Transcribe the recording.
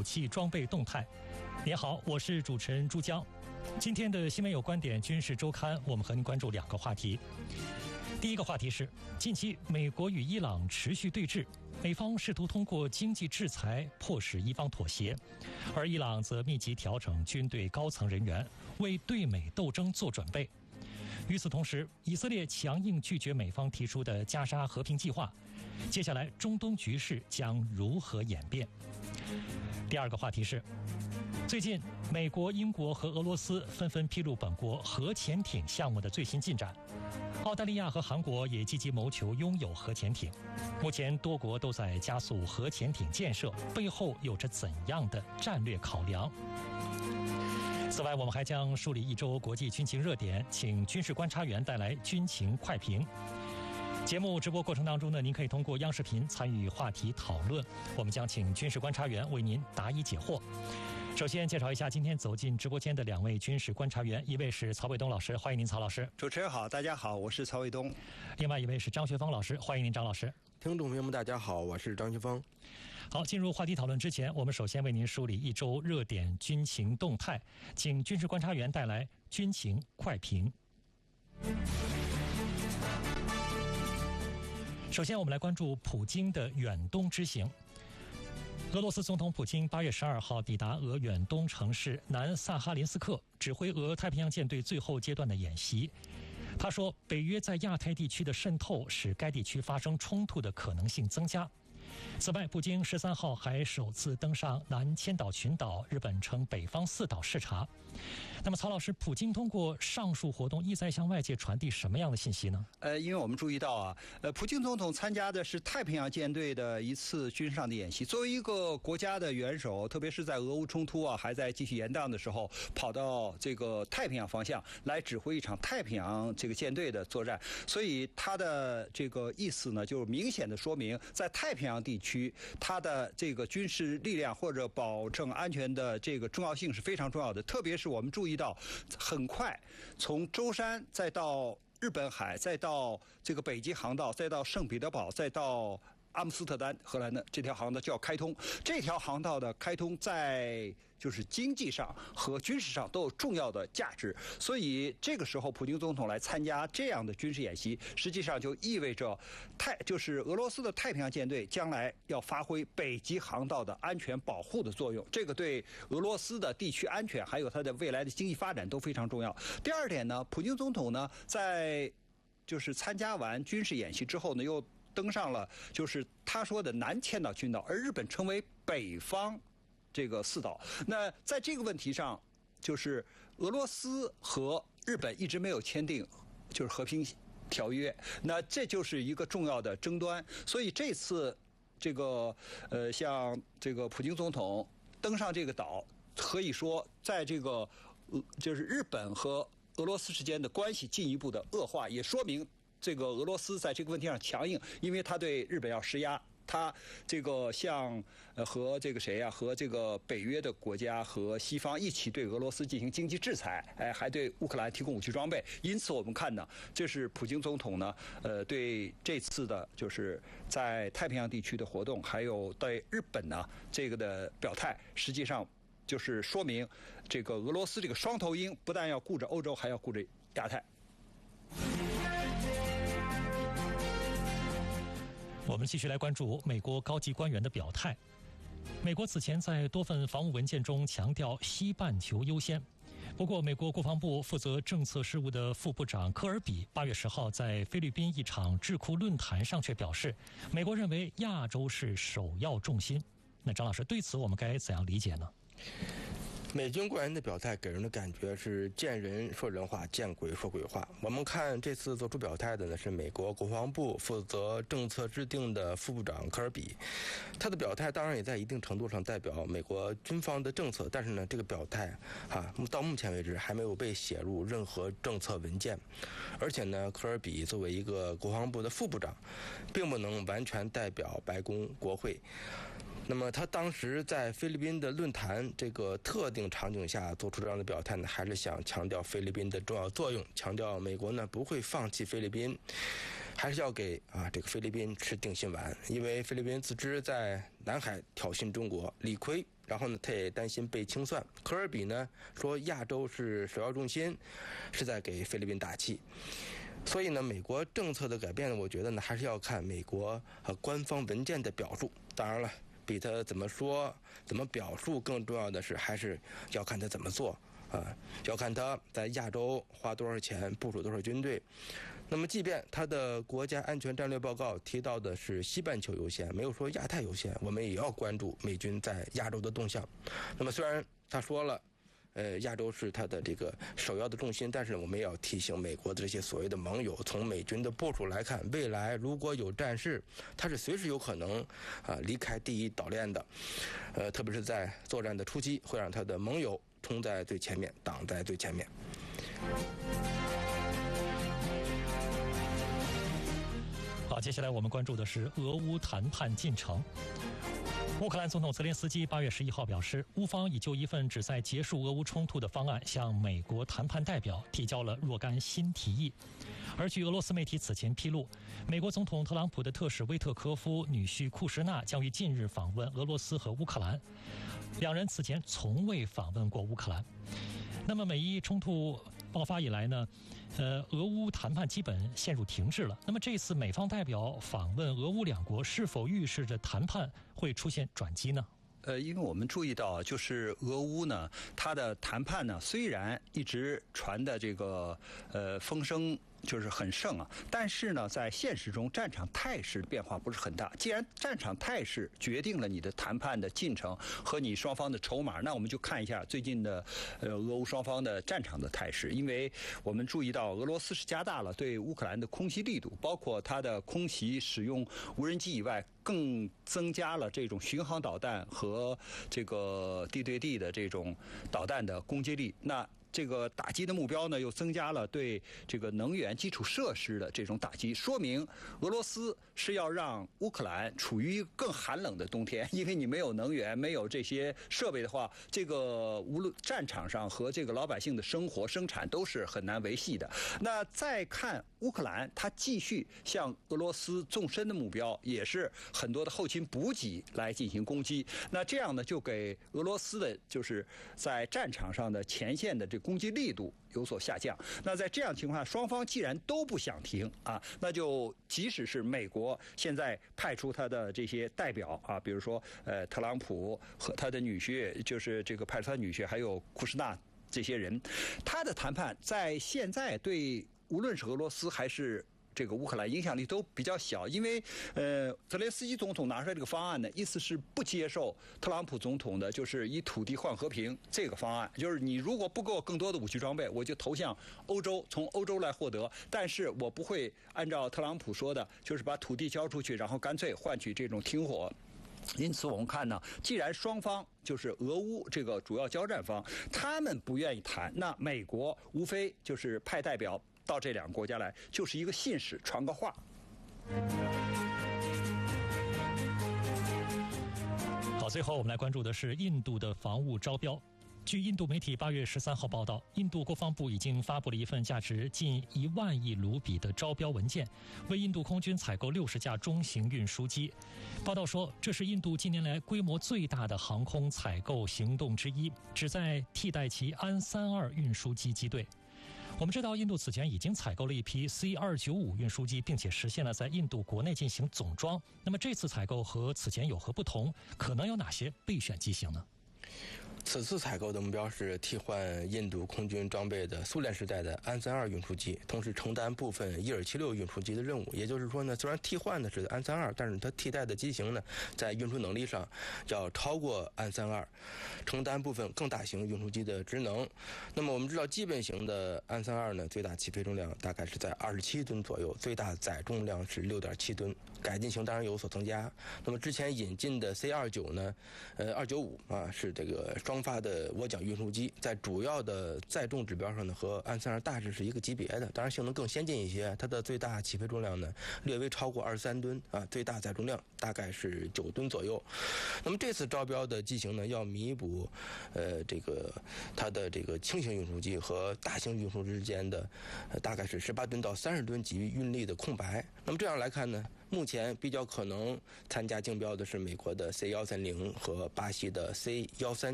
器装备动态。您好，我是主持人朱江。今天的新闻有观点军事周刊，我们和您关注2个话题。第一个话题是，近期美国与伊朗持续对峙，美方试图通过经济制裁迫使伊方妥协，而伊朗则密集调整军队高层人员，为对美斗争做准备。与此同时，以色列强硬拒绝美方提出的加沙和平计划。接下来，中东局势将如何演变？第二个话题是，最近美国、英国和俄罗斯纷纷披露本国核潜艇项目的最新进展。澳大利亚和韩国也积极谋求拥有核潜艇。目前多国都在加速核潜艇建设，背后有着怎样的战略考量？此外，我们还将梳理一周国际军情热点，请军事观察员带来军情快评。节目直播过程当中呢，您可以通过央视频参与话题讨论，我们将请军事观察员为您答疑解惑。首先介绍一下今天走进直播间的2位军事观察员，一位是曹卫东老师，欢迎您，曹老师。 主持人好，大家好，我是曹卫东。 另外一位是张学芳老师，欢迎您，张老师。 听众朋友们大家好，我是张学芳。 好，进入话题讨论之前，我们首先为您梳理一周热点军情动态，请军事观察员带来军情快评。首先我们来关注普京的远东之行。俄罗斯总统普京8月12号抵达俄远东城市南萨哈林斯克，指挥俄太平洋舰队最后阶段的演习。他说，北约在亚太地区的渗透使该地区发生冲突的可能性增加。此外，普京13号还首次登上南千岛群岛，日本称北方4岛视察。那么曹老师，普京通过上述活动意在向外界传递什么样的信息呢？ 因为我们注意到啊，普京总统参加的是太平洋舰队的一次军事上的演习。作为一个国家的元首，特别是在俄乌冲突还在继续延宕的时候，跑到这个太平洋方向来指挥一场太平洋这个舰队的作战，所以他的这个意思呢，就是明显的说明在太平洋地区，它的这个军事力量或者保证安全的这个重要性是非常重要的。特别是我们注意到，很快从舟山再到日本海，再到这个北极航道，再到圣彼得堡，再到阿姆斯特丹，荷兰的这条航道就要开通。这条航道的开通在就是经济上和军事上都有重要的价值，所以这个时候普京总统来参加这样的军事演习，实际上就意味着就是俄罗斯的太平洋舰队将来要发挥北极航道的安全保护的作用，这个对俄罗斯的地区安全还有它的未来的经济发展都非常重要。第二点呢，普京总统呢在就是参加完军事演习之后呢，又登上了就是他说的南千岛群岛，而日本称为北方这个4岛。那在这个问题上，就是俄罗斯和日本一直没有签订就是和平条约，那这就是一个重要的争端。所以这次这个像这个普京总统登上这个岛，可以说在这个就是日本和俄罗斯之间的关系进一步的恶化，也说明这个俄罗斯在这个问题上强硬，因为他对日本要施压，他这个像和这个谁呀，和这个北约的国家和西方一起对俄罗斯进行经济制裁，还对乌克兰提供武器装备。因此我们看呢，这是普京总统呢，对这次的就是在太平洋地区的活动，还有对日本呢这个的表态，实际上就是说明这个俄罗斯这个双头鹰不但要顾着欧洲，还要顾着亚太。 我们继续来关注美国高级官员的表态。美国此前在多份防务文件中强调西半球优先。不过，美国国防部负责政策事务的副部长科尔比8月10号在菲律宾一场智库论坛上却表示，美国认为亚洲是首要重心。那张老师，对此我们该怎样理解呢？ 美军官员的表态给人的感觉是见人说人话，见鬼说鬼话。我们看这次做出表态的呢是美国国防部负责政策制定的副部长科尔比，他的表态当然也在一定程度上代表美国军方的政策，但是呢这个表态到目前为止还没有被写入任何政策文件，而且呢科尔比作为一个国防部的副部长，并不能完全代表白宫国会。那么他当时在菲律宾的论坛这个特定场景下做出这样的表态呢，还是想强调菲律宾的重要作用，强调美国呢不会放弃菲律宾，还是要给这个菲律宾吃定心丸，因为菲律宾自知在南海挑衅中国，理亏然后呢，他也担心被清算。科尔比呢说亚洲是首要重心，是在给菲律宾打气。所以呢，美国政策的改变呢，我觉得呢还是要看美国官方文件的表述。当然了，比他怎么说、怎么表述更重要的是，还是要看他怎么做要看他在亚洲花多少钱、部署多少军队。那么，即便他的国家安全战略报告提到的是西半球优先，没有说亚太优先，我们也要关注美军在亚洲的动向。那么，虽然他说了，亚洲是他的这个首要的重心，但是我们也要提醒美国的这些所谓的盟友，从美军的部署来看，未来如果有战事，他是随时有可能离开第一岛链的，特别是在作战的初期，会让他的盟友冲在最前面，挡在最前面。 好，接下来我们关注的是俄乌谈判进程。乌克兰总统泽连斯基8月11号表示，乌方已就一份旨在结束俄乌冲突的方案向美国谈判代表提交了若干新提议。而据俄罗斯媒体此前披露，美国总统特朗普的特使威特科夫女婿库什纳将于近日访问俄罗斯和乌克兰，两人此前从未访问过乌克兰。那么美伊冲突爆发以来呢，俄乌谈判基本陷入停滞了。那么这次美方代表访问俄乌两国，是否预示着谈判会出现转机呢？ 因为我们注意到，就是俄乌呢，它的谈判呢，虽然一直传的这个风声就是很盛啊，但是呢，在现实中战场态势变化不是很大。既然战场态势决定了你的谈判的进程和你双方的筹码，那我们就看一下最近的俄乌双方的战场的态势。因为我们注意到，俄罗斯是加大了对乌克兰的空袭力度，包括它的空袭使用无人机以外，更增加了这种巡航导弹和这个地对地的这种导弹的攻击力。那这个打击的目标呢，又增加了对这个能源基础设施的这种打击，说明俄罗斯是要让乌克兰处于更寒冷的冬天，因为你没有能源、没有这些设备的话，这个无论战场上和这个老百姓的生活生产都是很难维系的。那再看乌克兰，它继续向俄罗斯纵深的目标，也是很多的后勤补给来进行攻击。那这样呢，就给俄罗斯的就是在战场上的前线的这攻击力度有所下降。那在这样情况下，双方既然都不想停啊，那就即使是美国现在派出他的这些代表啊，比如说特朗普和他的女婿，就是这个派出他女婿，还有库什纳这些人，他的谈判在现在对无论是俄罗斯还是这个乌克兰影响力都比较小，因为泽连斯基总统拿出来这个方案呢，意思是不接受特朗普总统的就是以土地换和平这个方案，就是你如果不给我更多的武器装备，我就投向欧洲，从欧洲来获得，但是我不会按照特朗普说的，就是把土地交出去，然后干脆换取这种停火。因此我们看呢，既然双方就是俄乌这个主要交战方，他们不愿意谈，那美国无非就是派代表到这两个国家来，就是一个信使，传个话。 好，最后我们来关注的是印度的防务招标。据印度媒体8月13号报道，印度国防部已经发布了一份价值近1万亿卢比的招标文件，为印度空军采购60架中型运输机。报道说，这是印度近年来规模最大的航空采购行动之一，旨在替代其安32运输机机队。我们知道，印度此前已经采购了一批 C-295 运输机，并且实现了在印度国内进行总装。那么这次采购和此前有何不同？可能有哪些备选机型呢？ 此次采购的目标是替换印度空军装备的苏联时代的安32运输机，同时承担部分伊尔76运输机的任务。也就是说呢，虽然替换的是安32，但是它替代的机型呢，在运输能力上要超过安32，承担部分更大型运输机的职能。那么我们知道，基本型的安32呢，最大起飞重量大概是在27吨左右，最大载重量是6.7吨。改进型当然有所增加。那么之前引进的 C-29呢，295啊，是这个双发的涡桨运输机，在主要的载重指标上呢，和安32大致是一个级别的，当然性能更先进一些。它的最大起飞重量呢，略微超过23吨啊，最大载重量大概是9吨左右。那么这次招标的机型呢，要弥补它的这个轻型运输机和大型运输之间的大概是18吨到30吨级运力的空白。那么这样来看呢，目前比较可能参加竞标的是美国的 C130和巴西的 C139。